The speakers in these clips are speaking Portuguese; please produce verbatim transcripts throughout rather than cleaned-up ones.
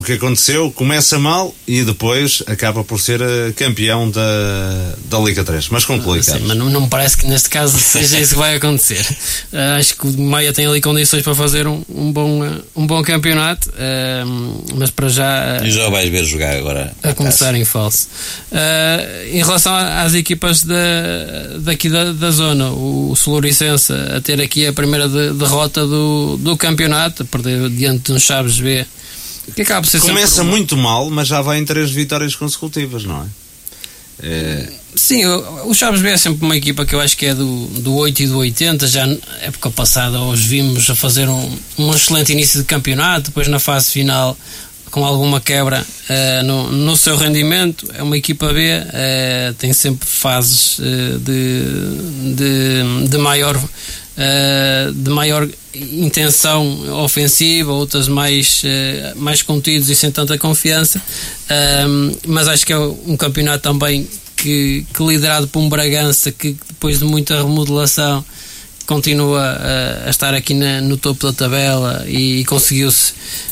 que aconteceu, começa mal e depois acaba por ser campeão da, da Liga três. Mas conclui, Sim, mas não, não me parece que neste caso seja isso que vai acontecer. Uh, acho que o Maia tem ali condições para fazer um, um, bom, um bom campeonato, uh, mas para já... Uh, e já vais ver jogar agora. A começar em falso. Uh, em relação às equipas da, daqui da, da zona, o Soluricense a ter aqui a primeira de, derrota do, do campeonato, a perder diante de um Chaves B. Que acaba por ser Começa muito mal, mas já vai em três vitórias consecutivas, não é? É... Sim, o, o Chaves B é sempre uma equipa que eu acho que é do, do oito e do oitenta. Já na época passada os vimos a fazer um, um excelente início de campeonato, depois na fase final com alguma quebra uh, no, no seu rendimento. É uma equipa B, uh, tem sempre fases uh, de, de, de maior uh, de maior intenção ofensiva, outras mais, uh, mais contidos e sem tanta confiança, uh, mas acho que é um campeonato também que, que liderado por um Bragança que depois de muita remodelação continua a, a estar aqui na, no topo da tabela e, e conseguiu-se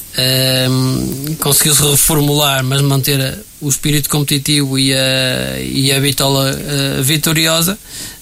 uh, conseguiu-se reformular, mas manter o espírito competitivo e a, e a bitola uh, vitoriosa.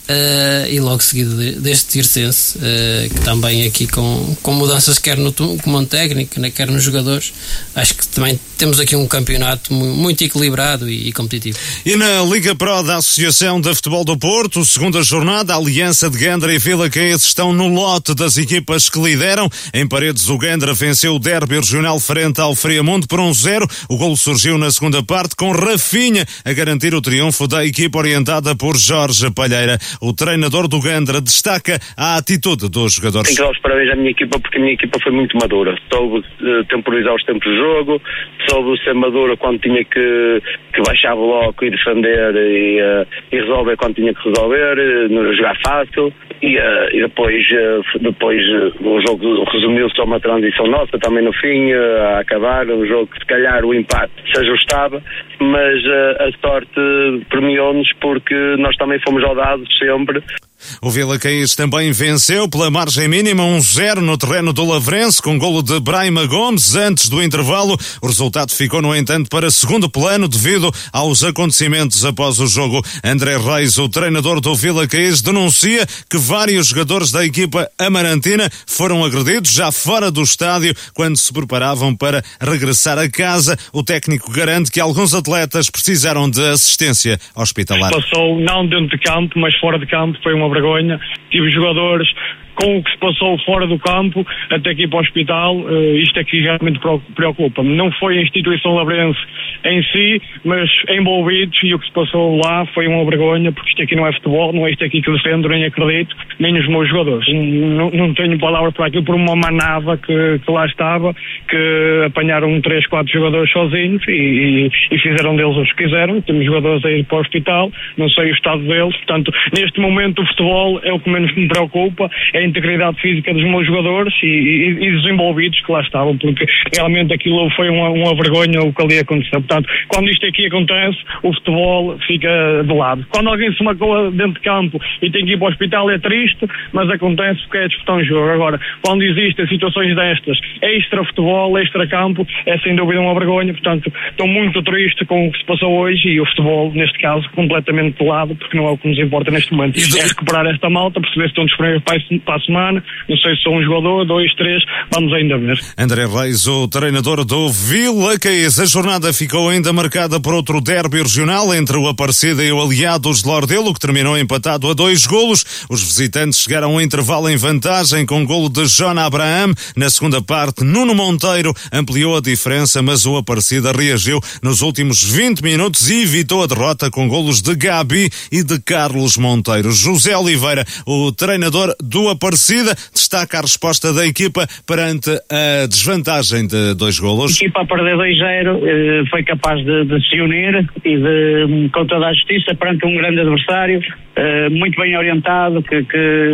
Uh, e logo seguido deste Tirsense, uh, que também aqui com, com mudanças quer no comando técnico, né, quer nos jogadores. Acho que também temos aqui um campeonato muito equilibrado e, e competitivo. E na Liga Pro da Associação de Futebol do Porto, segunda jornada, a Aliança de Gandra e Vila Caense estão no lote das equipas que lideram. Em Paredes, o Gandra venceu o derby regional frente ao Friamundo por um zero. O golo surgiu na segunda parte com Rafinha a garantir o triunfo da equipa orientada por Jorge Palheira. O treinador do Gandra destaca a atitude dos jogadores. Tenho que dar os parabéns à minha equipa, porque a minha equipa foi muito madura. Soube uh, temporizar os tempos de jogo, soube ser madura quando tinha que, que baixar bloco e defender e, uh, e resolver quando tinha que resolver, uh, não jogar fácil. E, uh, e depois, uh, depois uh, o jogo resumiu-se a uma transição nossa também no fim, uh, a acabar. Um jogo que se calhar o empate se ajustava, mas uh, a sorte premiou-nos porque nós também fomos rodados sempre. O Vila Caense também venceu pela margem mínima um zero no terreno do Lavrense com golo de Braima Gomes antes do intervalo. O resultado ficou, no entanto, para segundo plano devido aos acontecimentos após o jogo. André Reis, o treinador do Vila Caense, denuncia que vários jogadores da equipa amarantina foram agredidos já fora do estádio quando se preparavam para regressar a casa. O técnico garante que alguns atletas precisaram de assistência hospitalar. Passou não dentro de campo, mas fora de campo, foi uma vergonha. Tive jogadores com o que se passou fora do campo até que ir para o hospital. Uh, isto aqui realmente preocupa-me. Não foi a instituição lavrense em si, mas envolvidos, e o que se passou lá foi uma vergonha, porque isto aqui não é futebol, não é isto aqui que defendo, nem acredito, nem os meus jogadores. Não, não tenho palavras para aquilo, por uma manada que, que lá estava, que apanharam três, quatro jogadores sozinhos e, e, e fizeram deles os que quiseram. Temos jogadores a ir para o hospital, não sei o estado deles. Portanto, neste momento o futebol é o que menos me preocupa, é a integridade física dos meus jogadores e, e, e dos envolvidos que lá estavam, porque realmente aquilo foi uma, uma vergonha o que ali aconteceu. Portanto, quando isto aqui acontece, o futebol fica de lado. Quando alguém se magoa dentro de campo e tem que ir para o hospital é triste, mas acontece porque é disputar um jogo. Agora, quando existem situações destas, extra futebol, extra campo, é sem dúvida uma vergonha. Portanto, estou muito triste com o que se passou hoje e o futebol, neste caso, completamente de lado, porque não é o que nos importa neste momento. É recuperar esta malta, perceber se estão disponíveis para a semana. Não sei se são um jogador, dois, três, vamos ainda ver. André Reis, o treinador do Vila Caense. A jornada ficou ainda marcada por outro derby regional entre o Aparecida e o Aliados de Lordelo, que terminou empatado a dois golos. Os visitantes chegaram ao intervalo em vantagem com golo de Jona Abraham. Na segunda parte, Nuno Monteiro ampliou a diferença, mas o Aparecida reagiu nos últimos vinte minutos e evitou a derrota com golos de Gabi e de Carlos Monteiro. José Oliveira, o treinador do Aparecida, destaca a resposta da equipa perante a desvantagem de dois golos. A equipa a perder dois zero foi capaz de, de se unir e de, com toda a justiça, perante um grande adversário, muito bem orientado, que,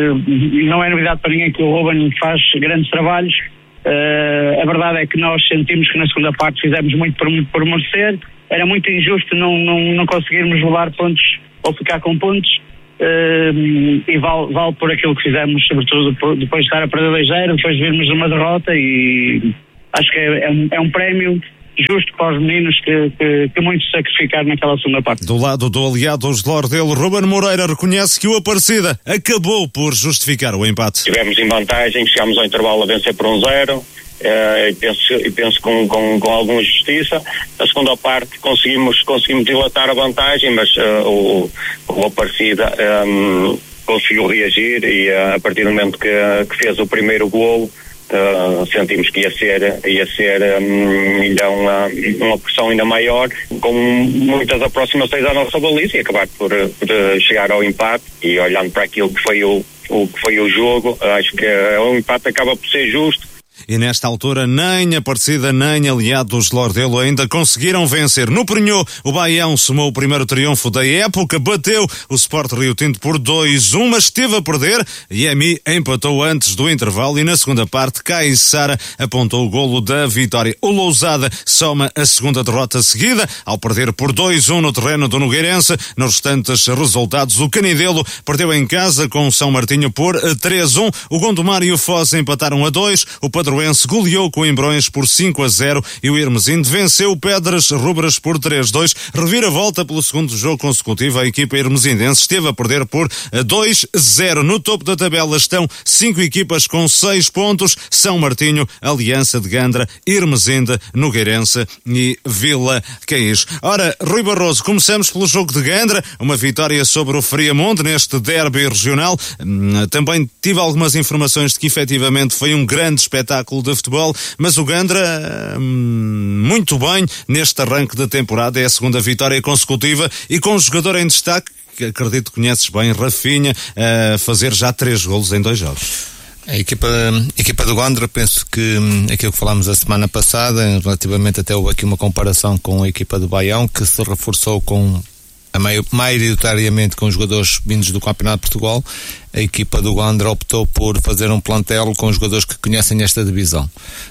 que não é novidade para ninguém que o Ruben faz grandes trabalhos. A verdade é que nós sentimos que na segunda parte fizemos muito por, por merecer. Era muito injusto não, não, não conseguirmos levar pontos ou ficar com pontos. Uh, e vale, vale por aquilo que fizemos, sobretudo por, depois de estar a perder dois zero, depois de virmos uma derrota, e acho que é, é, um, é um prémio justo para os meninos que, que, que muito se sacrificaram naquela segunda parte. Do lado do Aliados de Lordelo, Ruben Moreira reconhece que o Aparecida acabou por justificar o empate. Tivemos em vantagem, chegámos ao intervalo a vencer por um zero. Uh, e penso, e penso com, com, com alguma justiça. Na segunda parte conseguimos, conseguimos dilatar a vantagem, mas uh, o, o Aparecida um, conseguiu reagir e uh, a partir do momento que, que fez o primeiro golo, uh, sentimos que ia ser, ia ser um, ainda uma, uma pressão ainda maior, com muitas aproximações à nossa baliza e acabar por, por chegar ao empate. E olhando para aquilo que foi o, o, que foi o jogo, acho que o empate acaba por ser justo. E nesta altura nem a Aparecida nem Aliados de Lordelo ainda conseguiram vencer. No Prenhô, o Baião somou o primeiro triunfo da época, bateu o Sport Rio Tinto por dois a um, mas esteve a perder. E a Mi empatou antes do intervalo e na segunda parte Caissara apontou o golo da vitória. O Lousada soma a segunda derrota seguida ao perder por dois a um no terreno do Nogueirense. Nos restantes resultados, o Canidelo perdeu em casa com o São Martinho por três a um. O Gondomar e o Foz empataram a dois. O Padroense goleou com o Imbrões por cinco a zero e o Hermesinde venceu o Pedras Rubras por três a dois. Reviravolta pelo segundo jogo consecutivo. A equipa hermesindense esteve a perder por dois a zero. No topo da tabela estão cinco equipas com seis pontos. São Martinho, Aliança de Gandra, Hermesinde, Nogueirense e Vila Caís. Ora, Rui Barroso, começamos pelo jogo de Gandra, uma vitória sobre o Friamonte neste derby regional. Também tive algumas informações de que efetivamente foi um grande espetáculo de futebol, mas o Gandra hum, muito bem neste arranque da temporada, é a segunda vitória consecutiva e com um jogador em destaque que acredito que conheces bem, Rafinha, a fazer já três golos em dois jogos. A equipa, a equipa do Gandra, penso que hum, aquilo que falámos a semana passada, relativamente até houve aqui uma comparação com a equipa do Baião, que se reforçou com a maioritariamente com jogadores vindos do Campeonato de Portugal. A equipa do Gandra optou por fazer um plantel com jogadores que conhecem esta divisão.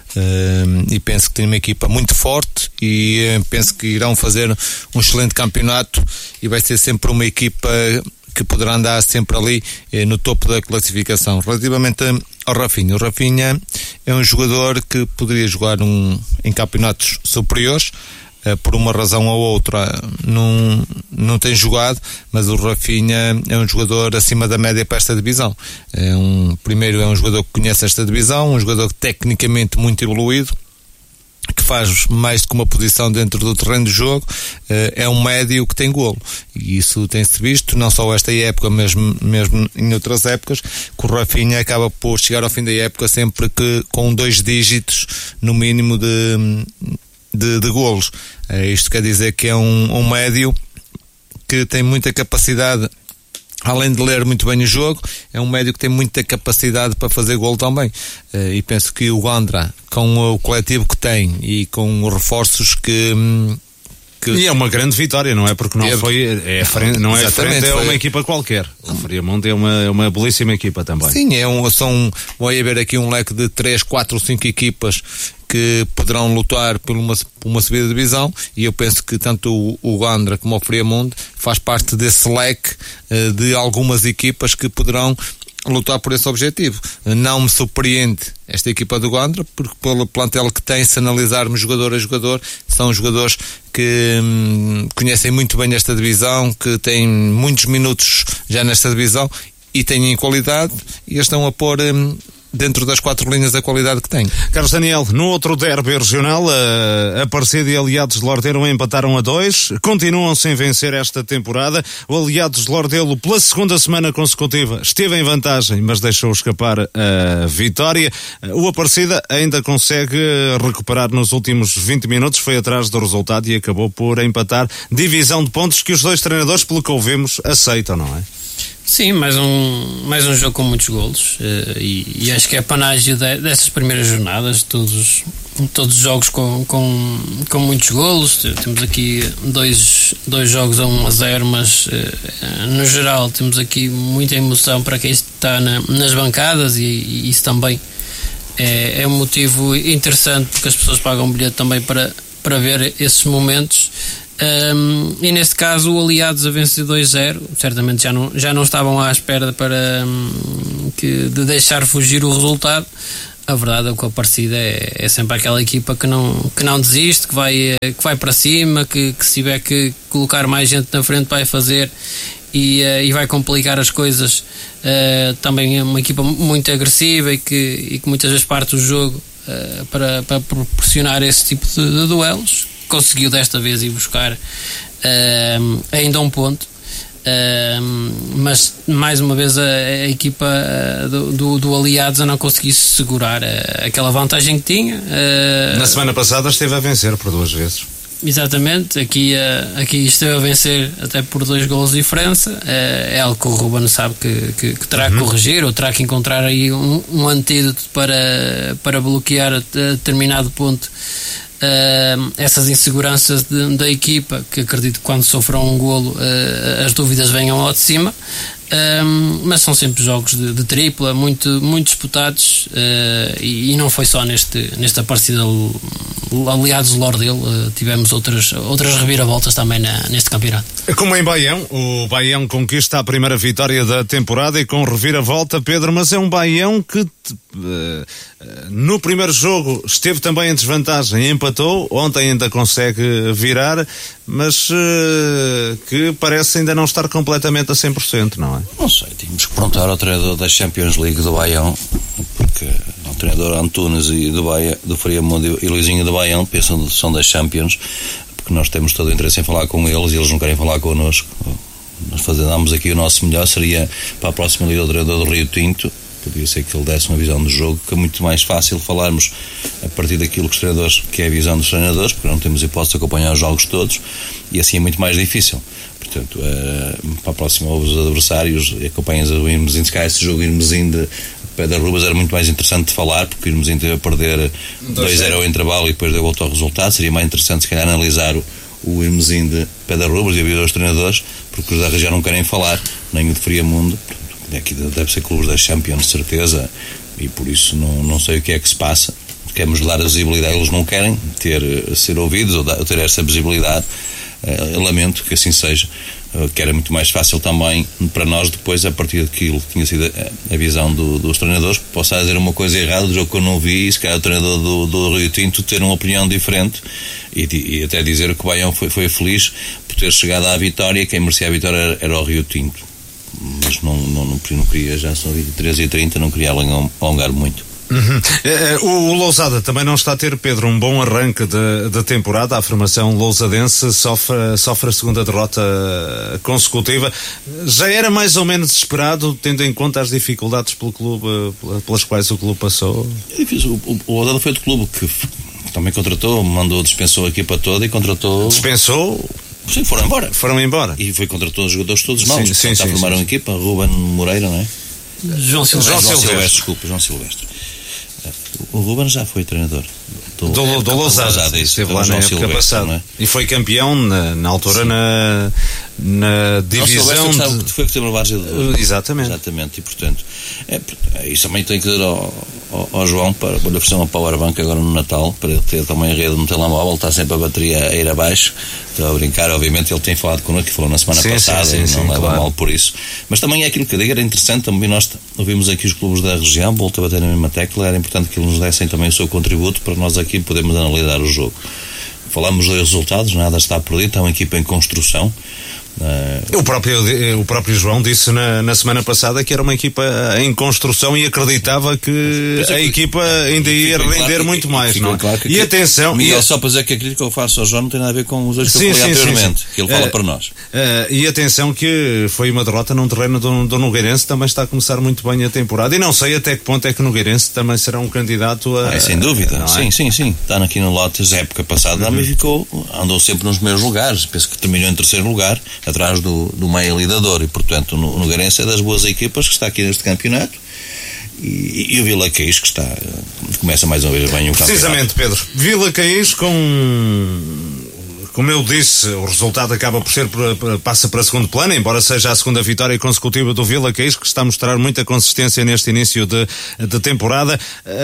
Uh, e penso que tem uma equipa muito forte e uh, penso que irão fazer um excelente campeonato e vai ser sempre uma equipa que poderá andar sempre ali uh, no topo da classificação. Relativamente ao Rafinha, o Rafinha é um jogador que poderia jogar um, em campeonatos superiores. Por uma razão ou outra não, não tem jogado, mas o Rafinha é um jogador acima da média para esta divisão. É um, primeiro é um jogador que conhece esta divisão, um jogador tecnicamente muito evoluído, que faz mais do que uma posição dentro do terreno de jogo, é um médio que tem golo, e isso tem-se visto não só esta época, mas mesmo em outras épocas, que o Rafinha acaba por chegar ao fim da época sempre que com dois dígitos no mínimo de De, de golos. Uh, isto quer dizer que é um, um médio que tem muita capacidade, além de ler muito bem o jogo, é um médio que tem muita capacidade para fazer golo também. Uh, e penso que o Gandra, com o coletivo que tem e com os reforços que... Que... E é uma grande vitória, não é? Porque não é, foi, é frente, não é frente, é uma foi... equipa qualquer. O Friamonte é uma, é uma belíssima equipa também. Sim, é um, são, vai haver aqui um leque de três, quatro, cinco equipas que poderão lutar por uma, por uma subida de divisão, e eu penso que tanto o, o Gandra como o Friamonte faz parte desse leque uh, de algumas equipas que poderão lutar por esse objetivo. Não me surpreende esta equipa do Gandra, porque pelo plantel que tem, se analisarmos jogador a jogador, são jogadores que hum, conhecem muito bem esta divisão, que têm muitos minutos já nesta divisão e têm qualidade e estão a pôr hum, dentro das quatro linhas a qualidade que tem. Carlos Daniel, no outro derby regional, a Aparecida e Aliados de Lordelo empataram a dois, continuam sem vencer esta temporada. O Aliados de Lordelo, pela segunda semana consecutiva, esteve em vantagem, mas deixou escapar a vitória. O Aparecida ainda consegue recuperar nos últimos vinte minutos, foi atrás do resultado e acabou por empatar. Divisão de pontos que os dois treinadores, pelo que ouvimos, aceitam, não é? Sim, mais um, mais um jogo com muitos golos, uh, e, e acho que é a panágio de, dessas primeiras jornadas, todos, todos os jogos com, com, com muitos golos. Temos aqui dois, dois jogos a um a zero, mas uh, no geral temos aqui muita emoção para quem está na, nas bancadas, e, e isso também é, é um motivo interessante, porque as pessoas pagam um bilhete também para, para ver esses momentos. Um, e neste caso o Aliados a vencer dois a zero, certamente já não, já não estavam à espera para, um, que, de deixar fugir o resultado, a verdade é que o Aparecida é, é sempre aquela equipa que não, que não desiste, que vai, que vai para cima, que, que se tiver que colocar mais gente na frente vai fazer e, uh, e vai complicar as coisas. Uh, também é uma equipa muito agressiva e que, e que muitas vezes parte do jogo uh, para, para proporcionar esse tipo de, de duelos. Conseguiu desta vez ir buscar uh, ainda um ponto. Uh, mas mais uma vez a, a equipa uh, do, do, do Aliados a não conseguir segurar uh, aquela vantagem que tinha. Uh, Na semana passada esteve a vencer por duas vezes. Exatamente, aqui, uh, aqui esteve a vencer até por dois golos de diferença. Uh, é algo que o Ruben sabe que, que, que terá uhum. que corrigir, ou terá que encontrar aí um, um antídoto para, para bloquear a determinado ponto Uh, essas inseguranças de, da equipa, que acredito que quando sofram um golo uh, as dúvidas venham ao de cima. Um, mas são sempre jogos de, de tripla muito, muito disputados uh, e, e não foi só neste, nesta partida Aliados do Lordelo, uh, tivemos outras, outras reviravoltas também na, neste campeonato. Como em Baião, o Baião conquista a primeira vitória da temporada e com reviravolta, Pedro, mas é um Baião que uh, no primeiro jogo esteve também em desvantagem, empatou, ontem ainda consegue virar, mas uh, que parece ainda não estar completamente a cem por cento, não é? Não sei, tínhamos que perguntar ao treinador da Champions League do Baião, porque o treinador Antunes e do, Baia, do Friamundo e Luizinho do Baião pensam que são das Champions, porque nós temos todo o interesse em falar com eles e eles não querem falar connosco. Nós fazemos aqui o nosso melhor, seria para a próxima liga do treinador do Rio Tinto, podia ser que ele desse uma visão do jogo, que é muito mais fácil falarmos a partir daquilo que os treinadores, que é a visão dos treinadores, porque não temos hipótese de acompanhar os jogos todos, e assim é muito mais difícil. Portanto, para a próxima os adversários acompanhas o Irmesim, se calhar esse jogo Irmesim de Pedra Rubas era muito mais interessante de falar, porque o Irmesim teve a perder dois a zero ao intervalo e depois deu volta ao resultado. Seria mais interessante se calhar analisar o, o Irmesim de Pedra Rubas e havia dois treinadores, porque os da região não querem falar, nem o de Friamundo. Aqui deve ser clubes da Champions, de certeza, e por isso não, não sei o que é que se passa. Queremos dar a visibilidade, eles não querem ter, ser ouvidos ou, dar, ou ter essa visibilidade. Uh, lamento que assim seja, uh, que era muito mais fácil também para nós depois, a partir daquilo que tinha sido a, a visão do, dos treinadores, posso dizer uma coisa errada do jogo que eu não vi, e se calhar o treinador do, do Rio Tinto ter uma opinião diferente e, e até dizer que o Baião foi, foi feliz por ter chegado à vitória, quem merecia a vitória era, era o Rio Tinto, mas não, não, não, não queria, já são vinte e três e trinta, não queria alongar muito. Uhum. O, o Lousada também não está a ter, Pedro, um bom arranque de, de temporada. A formação lousadense sofre, sofre a segunda derrota consecutiva. Já era mais ou menos esperado, tendo em conta as dificuldades pelo clube, pelas quais o clube passou? O, o Lousada foi do clube que também contratou, mandou, dispensou a equipa toda e contratou... Dispensou? Sim, foram embora. Foram embora. E foi contratou os jogadores todos maus. Sim, sim, sim, formaram sim. a equipa, Ruben Moreira, não é? João Silvestre. João Silvestre, desculpa, João Silvestre. O Ruben já foi treinador do, do, do Lousada, esteve lá na época passada, é? E foi campeão na, na altura na, na divisão de... que foi que teve a base de... exatamente. exatamente, e portanto é, isso também tem que dizer ao, ao, ao João para lhe oferecer uma powerbank agora no Natal, para ele ter também a rede no telemóvel, está sempre a bateria a ir abaixo. Estou a brincar, obviamente ele tem falado connosco, que falou na semana sim, passada, sim, sim, e não sim, leva claro. mal por isso, mas também é aquilo que eu digo, era interessante também, nós ouvimos aqui os clubes da região, volta a bater na mesma tecla, era importante que eles nos dessem também o seu contributo para nós aqui podermos analisar o jogo. Falamos dos resultados, nada está perdido, é uma equipa em construção. Uh... O, próprio, o próprio João disse na, na semana passada que era uma equipa em construção e acreditava que a equipa ainda ia render claro, muito mais. Não? Claro que, e atenção, Miguel, e... só para dizer que a crítica que eu faço ao João não tem nada a ver com os dois que eu falei anteriormente, que ele fala uh, para nós. Uh, e atenção que foi uma derrota num terreno do, do Nogueirense, também está a começar muito bem a temporada, e não sei até que ponto é que o Nogueirense também será um candidato a... Ah, sem dúvida, sim, é? sim, sim, está aqui no Lotes, a época passada uhum. também ficou, andou sempre nos primeiros lugares, penso que terminou em terceiro lugar, atrás do, do meio lidador, e portanto o no, Nogueirense é das boas equipas que está aqui neste campeonato, e, e o Vila Caís que está, começa mais uma vez bem o campeonato. Precisamente, Pedro, Vila Caís com como eu disse, o resultado acaba por ser, passa para segundo plano, embora seja a segunda vitória consecutiva do Vila Caís, que está a mostrar muita consistência neste início de, de temporada.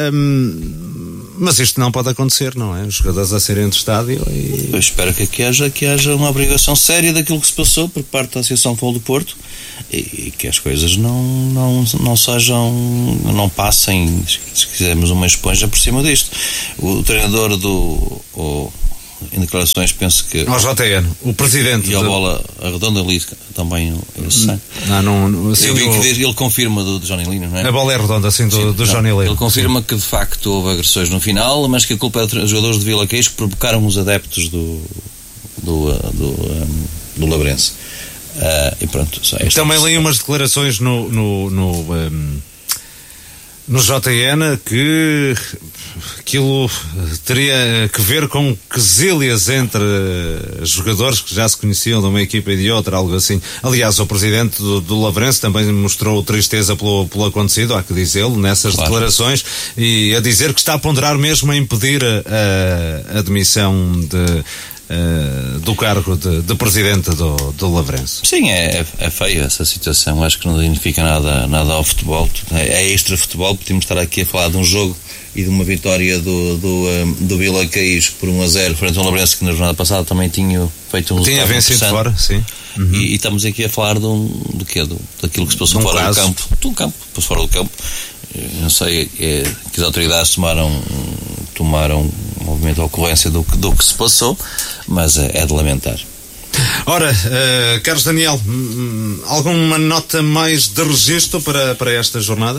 Hum, mas isto não pode acontecer, não é? Os jogadores a serem do estádio e... Eu espero que aqui haja, que haja uma obrigação séria daquilo que se passou por parte da Associação de Futebol do Porto e, e que as coisas não, não, não sejam, não passem, se quisermos, uma esponja por cima disto. O treinador do o, em declarações, penso que o J N, o presidente e a do... bola arredonda ali também eu sei. Não, não, assim, eu vi do... que ele confirma do, do Johnny Lino, não é? A bola é redonda, assim, do, Sim, do não, Johnny Lino. Ele confirma Sim. que de facto houve agressões no final, mas que a culpa é dos jogadores de Vila Caís que provocaram os adeptos do do, do, um, do Labrense. Uh, e pronto, só também li umas declarações no no, no um... no J N que aquilo teria que ver com quesílias entre jogadores que já se conheciam de uma equipa e de outra, algo assim. Aliás, o presidente do, do Lavrense também mostrou tristeza pelo, pelo acontecido, há que dizê-lo, nessas claro. declarações, e a dizer que está a ponderar mesmo a impedir a, a admissão de Uh, do cargo de, de presidente do, do Lavrense. Sim, é, é feio essa situação. Acho que não significa nada, nada ao futebol. É extra futebol. Podemos estar aqui a falar de um jogo e de uma vitória do, do, um, do Vila Caís por um a zero frente ao Lavrense, que na jornada passada também tinha feito um tinha vencido fora, sim. Uhum. E, e estamos aqui a falar de um, do quê? Do, daquilo que se passou um fora caso. do campo. De um campo, passou fora do campo. Eu não sei é, que as autoridades tomaram tomaram obviamente a ocorrência do, do que se passou, mas é, é de lamentar. Ora, uh, Carlos Daniel, hum, alguma nota mais de registro para, para esta jornada?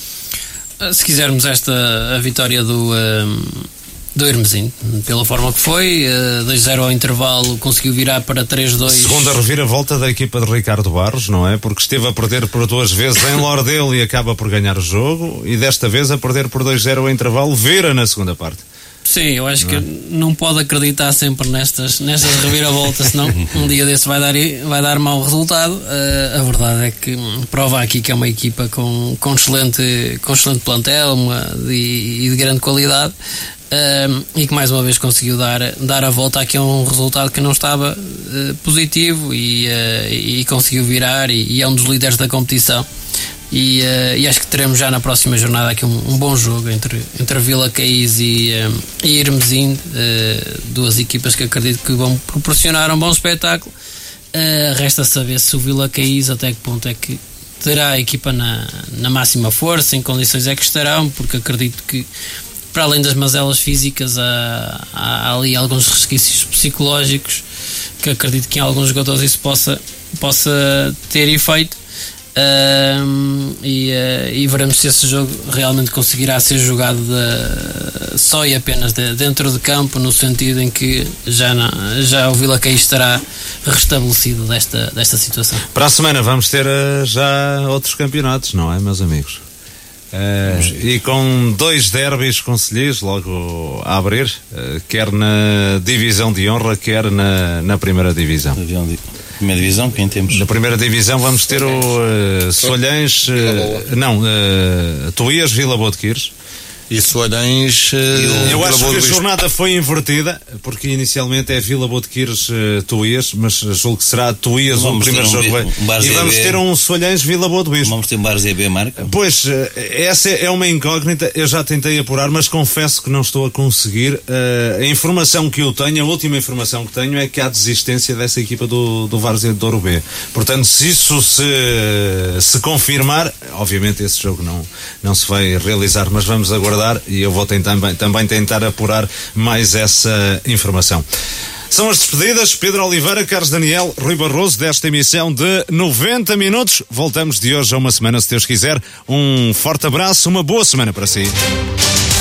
Se quisermos, esta a vitória do um, do Hermesim, pela forma que foi, uh, dois a zero ao intervalo, conseguiu virar para três a dois. Segunda reviravolta da equipa de Ricardo Barros, não é? Porque esteve a perder por duas vezes em Lordelo e acaba por ganhar o jogo, e desta vez a perder por dois a zero ao intervalo, vira na segunda parte. Sim, eu acho não. que não pode acreditar sempre nestas, nestas reviravoltas, senão um dia desse vai dar, vai dar mau resultado. Uh, a verdade é que prova aqui que é uma equipa com, com, excelente, com excelente plantel uma, de, e de grande qualidade. Uh, e que mais uma vez conseguiu dar, dar a volta aqui a um resultado que não estava uh, positivo e, uh, e conseguiu virar e, e é um dos líderes da competição. E, uh, e acho que teremos já na próxima jornada aqui um, um bom jogo entre, entre Vila Caís e, um, e Hermesim, uh, duas equipas que acredito que vão proporcionar um bom espetáculo. Uh, resta saber se o Vila Caís até que ponto é que terá a equipa na, na máxima força, em condições é que estarão, porque acredito que para além das mazelas físicas há, há ali alguns resquícios psicológicos que acredito que em alguns jogadores isso possa, possa ter efeito. Um, e, uh, e veremos se esse jogo realmente conseguirá ser jogado de, só e apenas de, dentro de campo, no sentido em que já, não, já o Vila Caís estará restabelecido desta, desta situação. Para a semana vamos ter uh, já outros campeonatos, não é, meus amigos? Uh, e com dois derbys concelheiros logo a abrir, uh, quer na divisão de honra, quer na, na primeira divisão. Primeira divisão, quem temos? Na primeira divisão vamos ter o uh, Solhães, uh, não, uh, Tuías, Vila Boa de Quires. E Soalhães. Uh, eu acho que a jornada foi invertida, porque inicialmente é Vila Boa de Quires, uh, Tuías, mas julgo que será Tuías o primeiro jogo. Um, um e vamos ter um Solhães, Vila Boa de Bispo. Vamos ter um Bar Z B marca? Pois, uh, essa é uma incógnita, eu já tentei apurar, mas confesso que não estou a conseguir. Uh, a informação que eu tenho, a última informação que tenho é que há desistência dessa equipa do, do Várzea de Douro B. Portanto, se isso se, se confirmar, obviamente esse jogo não, não se vai realizar, mas vamos aguardar. E eu vou tentar, também, também tentar apurar mais essa informação. São as despedidas. Pedro Oliveira, Carlos Daniel, Rui Barroso, desta emissão de noventa minutos. Voltamos de hoje a uma semana, se Deus quiser. Um forte abraço, uma boa semana para si.